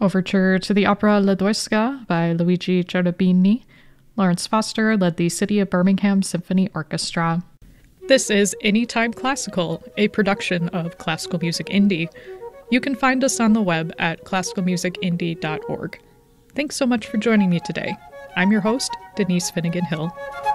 Overture to the opera La Duesca by Luigi Cherubini. Lawrence Foster led the City of Birmingham Symphony Orchestra. This is Anytime Classical, a production of Classical Music Indie. You can find us on the web at classicalmusicindie.org. Thanks so much for joining me today. I'm your host, Denise Finnegan Hill.